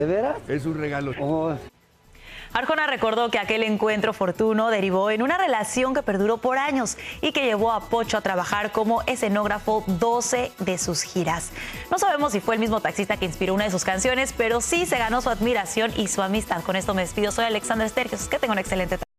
¿De veras? Es un regalo. Oh. Arjona recordó que aquel encuentro fortuno derivó en una relación que perduró por años y que llevó a Pocho a trabajar como escenógrafo 12 de sus giras. No sabemos si fue el mismo taxista que inspiró una de sus canciones, pero sí se ganó su admiración y su amistad. Con esto me despido. Soy Alexandra Estergios. Que tenga un excelente tarde.